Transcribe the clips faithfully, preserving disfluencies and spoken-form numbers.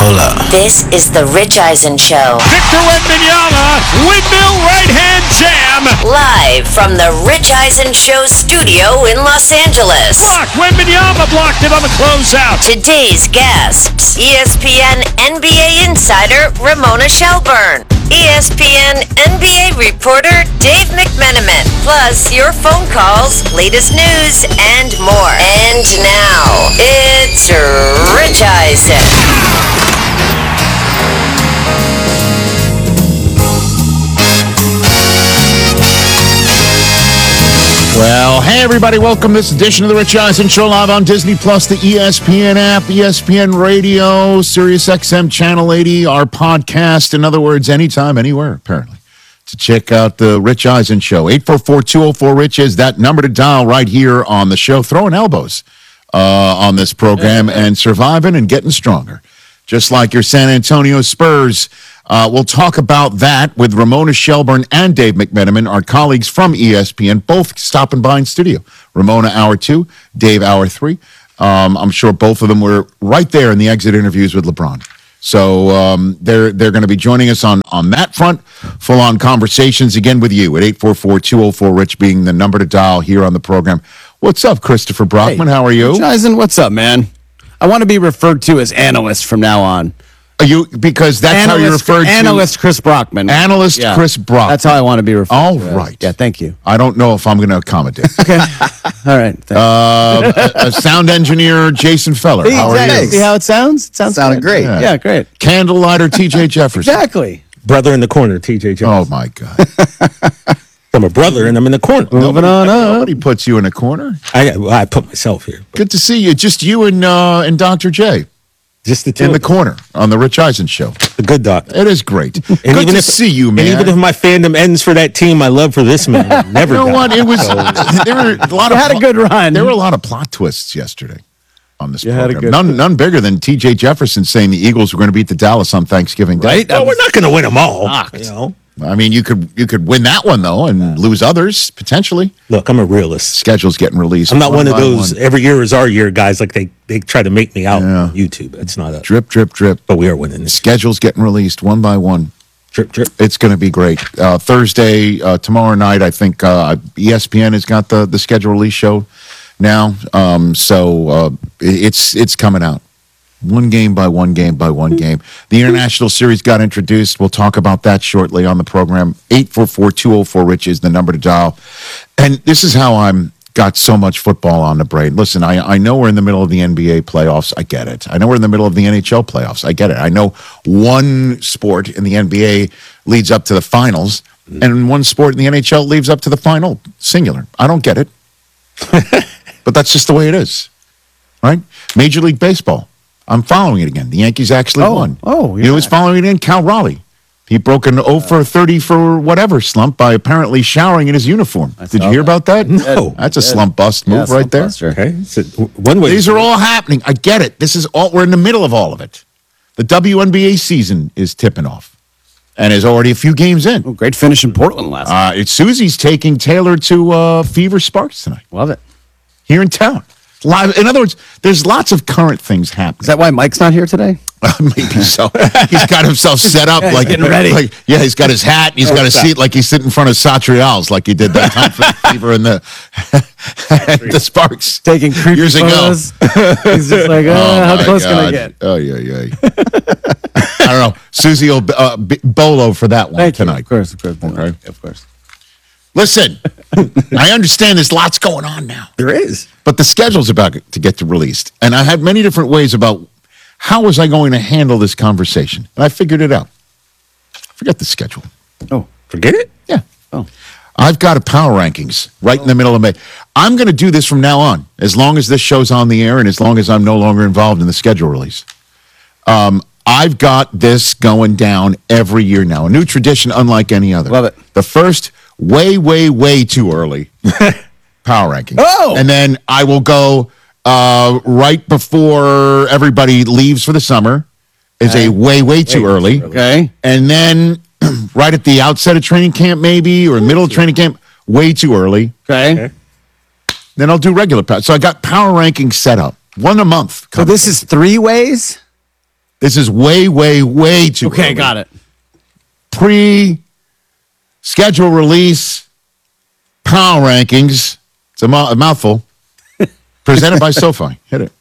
Hola. This is the Rich Eisen Show. Victor Wembanyama, windmill right-hand jam. Live from the Rich Eisen Show studio in Los Angeles. Block, Wembanyama blocked it on the closeout. Today's guests, E S P N N B A insider Ramona Shelburne, E S P N N B A reporter Dave McMenamin, plus your phone calls, latest news, and more. And now, it's Rich Eisen. Well, hey everybody, welcome to this edition of the Rich Eisen Show live on Disney Plus, the E S P N app, E S P N Radio, Sirius X M Channel eighty, our podcast, in other words, anytime, anywhere, apparently, to check out the Rich Eisen Show. eight four four, two oh four, RICH is that number to dial right here on the show. Throwing elbows uh, on this program and surviving and getting stronger, just like your San Antonio Spurs. Uh, we'll talk about that with Ramona Shelburne and Dave McMenamin, our colleagues from E S P N, both stopping by in studio. Ramona, hour two, Dave, hour three. Um, I'm sure both of them were right there in the exit interviews with LeBron. So um, they're they're going to be joining us on, on that front, full-on conversations again with you at eight four four, two oh four, RICH being the number to dial here on the program. What's up, Christopher Brockman? Hey, How are you? Rich Eisen, what's up, man? I want to be referred to as analyst from now on. Are you because that's analyst, how you're referred to? Analyst Chris Brockman. Analyst yeah. Chris Brockman. That's how I want to be referred All to. right. As. Yeah, thank you. I don't know if I'm going to accommodate. Okay. All right. Thanks. Uh, a, a sound engineer, Jason Feller. See, How are exactly. you? See how it sounds? It sounds Sounded good. great. Yeah. Yeah. yeah, great. Candlelighter, T J Jefferson. Exactly. Brother in the corner, T J Jones. Oh, my God. I'm a brother and I'm in the corner. Moving on up. Nobody puts you in a corner. I well, I put myself here. Good to see you. Just you and uh, and Doctor J Just the two. in the of us. corner on the Rich Eisen Show. The good doctor. It is great. And Good even to if, see you, man. And even if my fandom ends for that team, my love for this man never you know died. what? It was there were a lot You of had a good run. There were a lot of plot twists yesterday on this You had a program. good- None none bigger than T J Jefferson saying the Eagles were going to beat the Dallas on Thanksgiving Day. Right? Well, we're not going to win them all. Shocked. You know? I mean, you could you could win that one though and lose others potentially. Look, I'm a realist. Schedule's getting released. I'm not one of by those one. every year is our year guys like they, they try to make me out Yeah. on YouTube. It's not a Drip, drip, drip. but we are winning this. Schedule's getting released one by one. Drip, drip. It's going to be great. Uh, Thursday, uh, tomorrow night, I think uh, E S P N has got the, the schedule release show now. Um, so uh, it's it's coming out. One game by one game by one game. The International Series got introduced. We'll talk about that shortly on the program. eight four four, two oh four, RICH is the number to dial. And this is how I'm got so much football on the brain. Listen, I, I know we're in the middle of the N B A playoffs. I get it. I know we're in the middle of the N H L playoffs. I get it. I know one sport in the N B A leads up to the finals, and one sport in the N H L leads up to the final, singular. I don't get it. But that's just the way it is, right? Major League Baseball. I'm following it again. The Yankees actually Oh, won. oh, You know yeah. who's following it in? Cal Raleigh. He broke an oh for thirty for whatever slump by apparently showering in his uniform. Did you saw hear that. about that? No. That's a slump bust move Yeah, right there. Slump Buster. Okay. So one way. These are all happening. I get it. This is all, we're in the middle of all of it. The W N B A season is tipping off and is already a few games in. Oh, great finish in Portland last night. Uh, it's Susie's taking Taylor to uh, Fever Sparks tonight Love it. here in town. Live. In other words, there's lots of current things happening. Is that why Mike's not here today? Maybe so. He's got himself set up Yeah, he's like getting ready. Like, yeah, he's got his hat. And he's got a seat like he's sitting in front of Satrials, like he did that time for the Fever and the the Sparks Taking creepy years ago. photos. He's just like, uh, Oh, how my close can I God. get? Oh yeah, yeah. I don't know. Susie will uh, b- bolo for that one Thank tonight. you. Of course, of course. Okay. Of course. Listen, I understand there's lots going on now, There is. but the schedule's about to get released, and I had many different ways about how was I going to handle this conversation, and I figured it out. Forget the schedule. Oh, Forget it. Yeah. oh. I've got a power rankings right in the middle of May. I'm going to do this from now on, as long as this show's on the air and as long as I'm no longer involved in the schedule release. Um, I've got this going down every year now, a new tradition unlike any other. Love it. The first, way, way, way too early power ranking. Oh! And then I will go uh, right before everybody leaves for the summer is a way, way too early. Okay. And then right at the outset of training camp, maybe, or middle of training camp, way too early. Okay. Then I'll do regular power. So I got power rankings set up. One a month. So this is three ways? This is way, way, way too Okay, early. got it. Pre-schedule release power rankings. It's a, mou- a mouthful. Presented by SoFi. Hit it.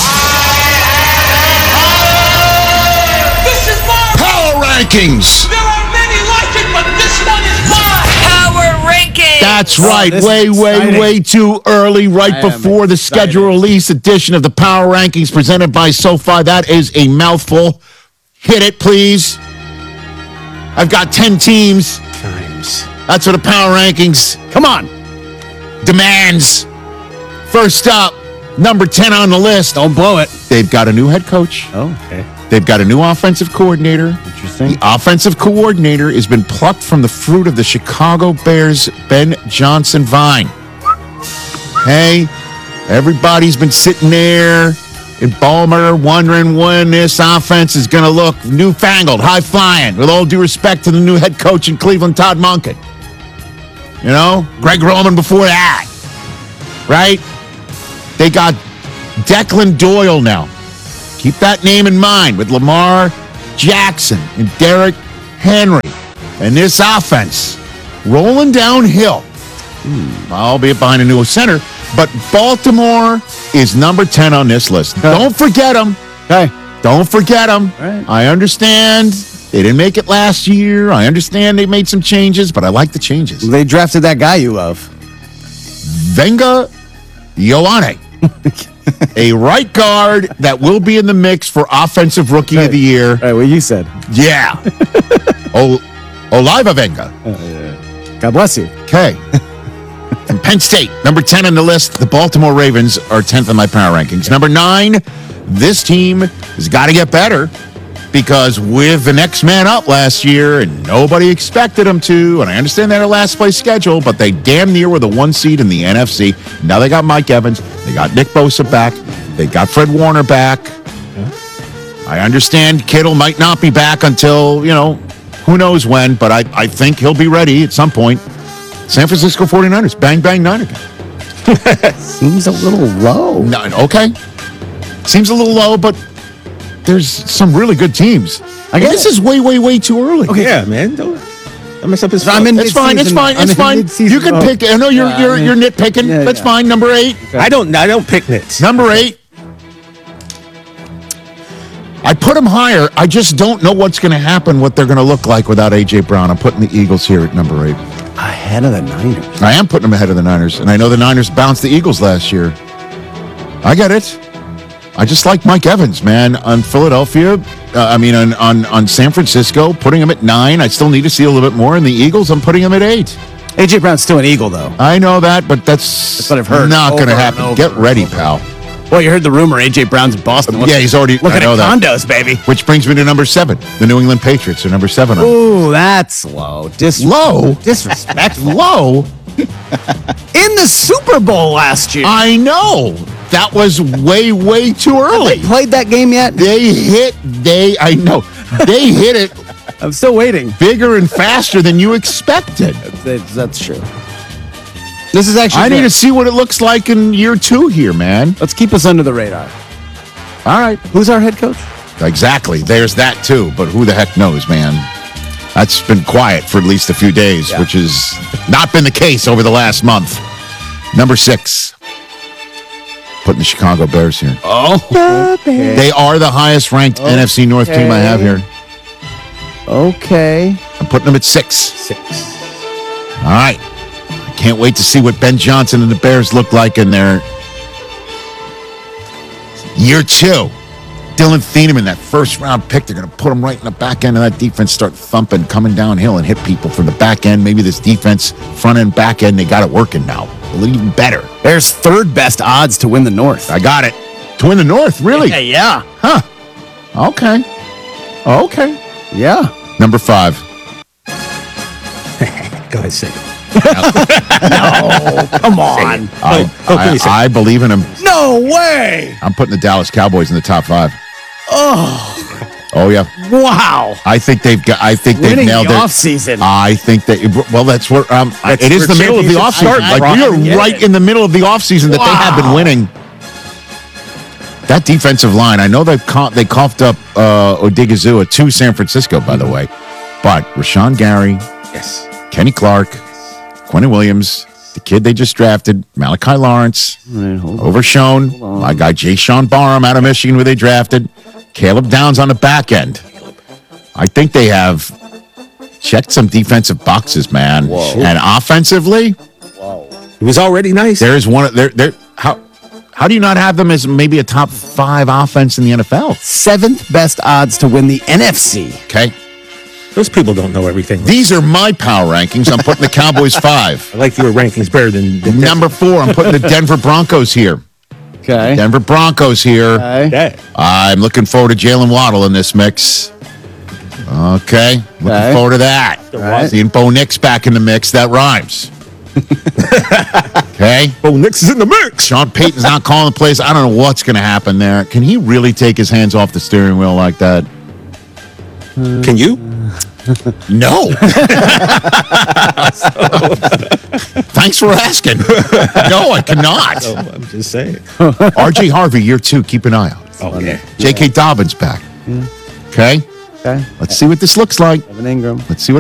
This is mine. Power rankings. There are many like it, but this one is mine. Power Rankings. That's right. this way, is way, exciting. way too early, right I am before the excited. schedule release edition of the Power Rankings presented by SoFi. That is a mouthful. Hit it, please. I've got ten teams. Times. That's what the Power Rankings Come on. demands. First up, number ten on the list. Don't blow it. They've got a new head coach. Oh, okay. They've got a new offensive coordinator. Interesting. The offensive coordinator has been plucked from the fruit of the Chicago Bears' Ben Johnson vine. Hey, everybody's been sitting there in Balmer wondering when this offense is going to look newfangled, high-flying, with all due respect to the new head coach in Cleveland, Todd Monken. You know, Greg Roman before that, right? They got Declan Doyle now. Keep that name in mind with Lamar Jackson and Derrick Henry. And this offense rolling downhill, hmm, albeit behind a new center. But Baltimore is number ten on this list. Don't forget them. Okay. Don't forget them. Right. I understand they didn't make it last year. I understand they made some changes, but I like the changes. They drafted that guy you love. Venga Ioane, a right guard that will be in the mix for Offensive Rookie of the Year. All right, what you said. Yeah. o- Oliva Venga. God bless you. Okay. From Penn State, number ten on the list. The Baltimore Ravens are tenth on my power rankings. Number nine, this team has got to get better because with the next man up last year, and nobody expected them to, and I understand they're a last place schedule, but they damn near were the one seed in the N F C. Now they got Mike Evans. They got Nick Bosa back. They got Fred Warner back. I understand Kittle might not be back until, you know, who knows when, but I, I think he'll be ready at some point. San Francisco forty-niners, bang, bang, nine again. Seems a little low. No, okay. Seems a little low, but there's some really good teams. I get this it. is way, way, way too early. Okay, yeah, man. Don't, don't mess up his I'm in It's fine, it's mid-season. fine, I'm it's in fine. mid-season You can mode. pick. I know you're Yeah, you're I mean- you're nitpicking. Yeah, That's yeah. fine. Number eight. I don't. I don't pick nits. Number eight. I put them higher. I just don't know what's going to happen, what they're going to look like without A J Brown. I'm putting the Eagles here at number eight. Ahead of the Niners. I am putting them ahead of the Niners, and I know the Niners bounced the Eagles last year. I get it. I just like Mike Evans, man, on Philadelphia. Uh, I mean, on, on on San Francisco, putting him at nine. I still need to see a little bit more. And the Eagles, I'm putting him at eight. A J Brown's still an Eagle, though. I know that, but that's, That's what I've heard not going to over and happen. over Get and ready, over. pal. Well, you heard the rumor A J Brown's in Boston. Yeah, he's already- looking I know at that. condos, baby. Which brings me to number seven. The New England Patriots are number seven. on- Ooh, that's low. Dis- Low? Disrespectful. Low? In the Super Bowl last year. I know. That was way, way too early. Played that game yet? They hit, they, I know, they hit it I'm still waiting. bigger and faster than you expected. That's, that's true. This is actually I need good. to see what it looks like in year two here, man. Let's keep us under the radar. All right. Who's our head coach? Exactly. There's that too, but who the heck knows, man? That's been quiet for at least a few days, Yeah. which has not been the case over the last month. Number six. Putting the Chicago Bears here. Oh. They are the highest ranked N F C North team I have here. Okay. I'm putting them at six. Six. All right. I can't wait to see what Ben Johnson and the Bears look like in their year two. Dylan Thieneman, that first round pick, they're going to put him right in the back end of that defense, start thumping, coming downhill and hit people from the back end. Maybe this defense, front end, back end, they got it working now. A little even better. Bears third best odds to win the North. I got it. To win the North, really? Hey, yeah. Huh. Okay. Okay. Yeah. Number five. Go ahead, say it. Come on. I, oh, I, please. I believe in him. No way. I'm putting the Dallas Cowboys in the top five. Oh, Oh, yeah. wow. I think they've got. I think they've Winning nailed the it. offseason. I think that. Well, that's where. Um, That's it is for the middle of the championship off start. season. Like we I are get right it. in the middle of the off season that they have been Wow. winning. That defensive line, I know they ca- they coughed up uh, Odigizua to San Francisco, by the way, but Rashawn Gary, Yes. Kenny Clark, Quentin Williams, the kid they just drafted, Malachi Lawrence, overshown. My guy Jay Sean Barham out of Michigan, who they drafted, Caleb Downs on the back end. I think they have checked some defensive boxes, man, and offensively, It was already nice. there is one. There, there. How how do you not have them as maybe a top five offense in the N F L? Seventh best odds to win the N F C. Okay, Those people don't know everything. these are my power rankings. I'm putting the Cowboys five. I like your rankings better than, than Number four, I'm putting the Denver Broncos here. Okay. Denver Broncos here. Okay. that. I'm looking forward to Jalen Waddle in this mix. Okay, looking Okay. forward to that. right. Seeing Bo Nix back in the mix, that rhymes. Okay, Oh, Nix is in the mix. Sean Payton's not calling the plays. I don't know what's going to happen there. Can he really take his hands off the steering wheel like that? Can you? No. Thanks for asking. No, I cannot. Oh, I'm just saying. R J Harvey, year two, keep an eye out. Oh, yeah. J K. Dobbins back. Okay, Okay. let's see what this looks like. Evan Ingram. Let's see what